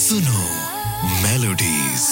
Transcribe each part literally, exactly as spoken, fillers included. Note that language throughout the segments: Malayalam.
Suno melodies.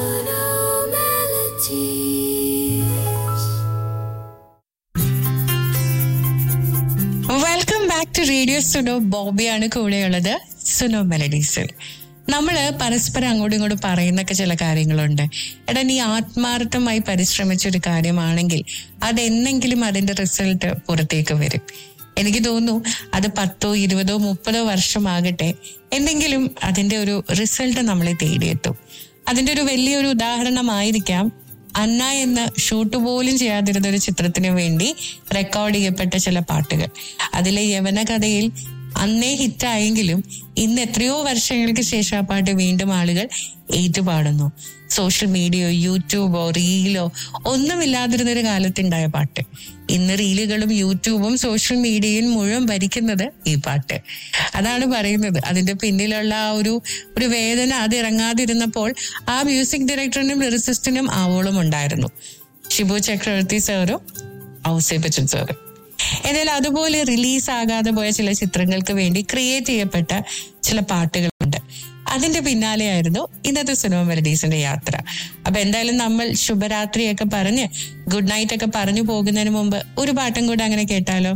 Welcome back to radio Suno. ബോബിയാണ് കൂടെയുള്ളത് സുനോ മെലഡീസിൽ. നമ്മള് പരസ്പരം അങ്ങോട്ടും ഇങ്ങോട്ടും പറയുന്നൊക്കെ ചില കാര്യങ്ങളുണ്ട്. എടാ, നീ ആത്മാർത്ഥമായി പരിശ്രമിച്ച ഒരു കാര്യമാണെങ്കിൽ അതെന്നെങ്കിലും അതിന്റെ റിസൾട്ട് പുറത്തേക്ക് വരും. എനിക്ക് തോന്നുന്നു അത് പത്തോ ഇരുപതോ മുപ്പതോ വർഷമാകട്ടെ, എന്തെങ്കിലും അതിന്റെ ഒരു റിസൾട്ട് നമ്മളെ തേടിയെത്തും. അതിന്റെ ഒരു വലിയൊരു ഉദാഹരണമായിരിക്കാം അന്ന എന്ന ഷൂട്ട് പോലും ചെയ്യാതിരുന്ന ഒരു ചിത്രത്തിന് വേണ്ടി റെക്കോർഡ് ചെയ്യപ്പെട്ട ചില പാട്ടുകൾ. അതിലെ യവന കഥയിൽ അന്നേ ഹിറ്റായെങ്കിലും ഇന്ന് എത്രയോ വർഷങ്ങൾക്ക് ശേഷം ആ പാട്ട് വീണ്ടും ആളുകൾ ഏറ്റുപാടുന്നു. സോഷ്യൽ മീഡിയയോ യൂട്യൂബോ റീലോ ഒന്നുമില്ലാതിരുന്നൊരു കാലത്തുണ്ടായ പാട്ട്. ഇന്ന് റീലുകളും യൂട്യൂബും സോഷ്യൽ മീഡിയയും മുഴുവൻ ഭരിക്കുന്നത് ഈ പാട്ട്. അതാണ് പറയുന്നത്, അതിന്റെ പിന്നിലുള്ള ആ ഒരു ഒരു വേദന അത് ഇറങ്ങാതിരുന്നപ്പോൾ ആ മ്യൂസിക് ഡയറക്ടറിനും ലിറിസിസ്റ്റിനും ആവോളം ഉണ്ടായിരുന്നു. ഷിബു ചക്രവർത്തി സാറും ഔസേപ്പ് ബച്ചൻ സാറും. എന്നാലും അതുപോലെ റിലീസ് ആകാതെ പോയ ചില ചിത്രങ്ങൾക്ക് വേണ്ടി ക്രിയേറ്റ് ചെയ്യപ്പെട്ട ചില പാട്ടുകളുണ്ട്. അതിന്റെ പിന്നാലെയായിരുന്നു ഇന്നത്തെ സുനോ മെലഡീസിന്റെ യാത്ര. അപ്പൊ എന്തായാലും നമ്മൾ ശുഭരാത്രിയൊക്കെ പറഞ്ഞ് ഗുഡ് നൈറ്റ് ഒക്കെ പറഞ്ഞു പോകുന്നതിന് മുമ്പ് ഒരു പാട്ടും കൂടെ അങ്ങനെ കേട്ടാലോ?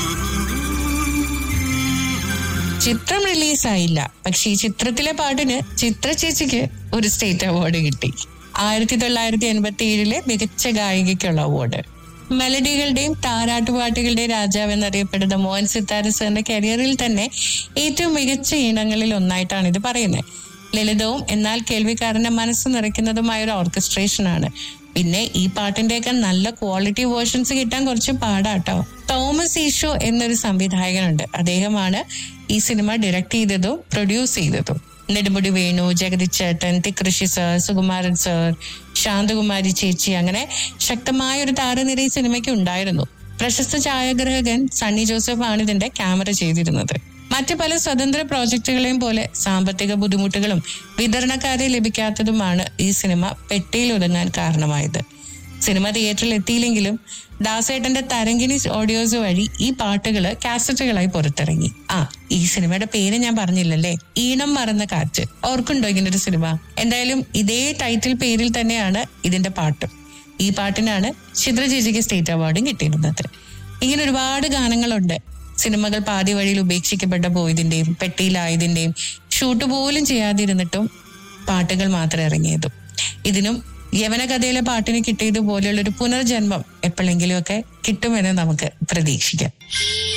ചിത്രം റിലീസായില്ല, പക്ഷെ ഈ ചിത്രത്തിലെ പാട്ടിന് ചിത്ര ചേച്ചിക്ക് ഒരു സ്റ്റേറ്റ് അവാർഡ് കിട്ടി. ആയിരത്തി തൊള്ളായിരത്തി എൺപത്തി ഏഴിലെ മികച്ച ഗായികയ്ക്കുള്ള അവാർഡ്. മെലഡികളുടെയും താരാട്ടുപാട്ടുകളുടെയും രാജാവ് എന്നറിയപ്പെടുന്ന മോഹൻ സിത്താര സാറിന്റെ കരിയറിൽ തന്നെ ഏറ്റവും മികച്ച ഈണങ്ങളിൽ ഒന്നായിട്ടാണ് ഇത് പറയുന്നത്. ലളിതവും എന്നാൽ കേൾവിക്കാരന്റെ മനസ്സ് നിറയ്ക്കുന്നതുമായ ഒരു ഓർക്കസ്ട്രേഷനാണ്. പിന്നെ ഈ പാട്ടിന്റെയൊക്കെ നല്ല ക്വാളിറ്റി വേർഷൻസ് കിട്ടാൻ കുറച്ച് പാടാട്ടോ. തോമസ് ഈശോ എന്നൊരു സംവിധായകനുണ്ട്. അദ്ദേഹമാണ് ഈ സിനിമ ഡയറക്ട് ചെയ്തതും പ്രൊഡ്യൂസ് ചെയ്തതും. നെടുമുടി വേണു, ജഗതി ചേട്ടൻ, തികൃഷി സർ, സുകുമാരൻ സർ, ശാന്തകുമാരി ചേച്ചി, അങ്ങനെ ശക്തമായ ഒരു താരനിര ഈ സിനിമയ്ക്ക് ഉണ്ടായിരുന്നു. പ്രശസ്ത ഛായാഗ്രഹകൻ സണ്ണി ജോസഫ് ആണ് ഇതിന്റെ ക്യാമറ ചെയ്തിരുന്നത്. മറ്റു പല സ്വതന്ത്ര പ്രോജക്റ്റുകളെയും പോലെ സാമ്പത്തിക ബുദ്ധിമുട്ടുകളും വിതരണക്കാരെ ലഭിക്കാത്തതുമാണ് ഈ സിനിമ പെട്ടിയിൽ ഒതുങ്ങാൻ കാരണമായത്. സിനിമ തിയേറ്ററിൽ എത്തിയില്ലെങ്കിലും ദാസേട്ടന്റെ തരംഗിണി ഓഡിയോസ് വഴി ഈ പാട്ടുകള് കാസറ്റുകളായി പുറത്തിറങ്ങി. ആ ഈ സിനിമയുടെ പേര് ഞാൻ പറഞ്ഞില്ലല്ലേ, ഈണം മറന്ന കാറ്റ്. ഓർക്കുണ്ടോ ഇങ്ങനെ ഒരു സിനിമ? എന്തായാലും ഇതേ ടൈറ്റിൽ പേരിൽ തന്നെയാണ് ഇതിന്റെ പാട്ടും. ഈ പാട്ടിനാണ് ചിത്ര ചേച്ചിക്ക് സ്റ്റേറ്റ് അവാർഡും കിട്ടിയിരുന്നത്. ഇങ്ങനെ ഒരുപാട് ഗാനങ്ങളുണ്ട്. സിനിമകൾ പാതി വഴിയിൽ ഉപേക്ഷിക്കപ്പെട്ട പോയതിന്റെയും പെട്ടിയിലായതിന്റെയും ഷൂട്ട് പോലും ചെയ്യാതിരുന്നിട്ടും പാട്ടുകൾ മാത്രം ഇറങ്ങിയതും. ഇതിനും യവന കഥയിലെ പാട്ടിന് കിട്ടിയതുപോലെയുള്ള ഒരു പുനർജന്മം എപ്പോഴെങ്കിലും ഒക്കെ കിട്ടുമെന്ന് നമുക്ക് പ്രതീക്ഷിക്കാം.